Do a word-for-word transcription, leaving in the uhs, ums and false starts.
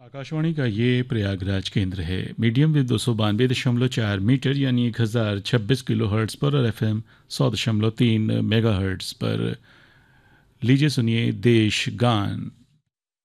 आकाशवाणी का ये प्रयागराज केंद्र है। मीडियम वेव दो सौ बानवे दशमलव चार मीटर यानी एक हज़ार छब्बीस किलो हर्ट्स पर और एफ एम सौ दशमलव तीन मेगा हर्ट्स पर। लीजिए सुनिए देश गान।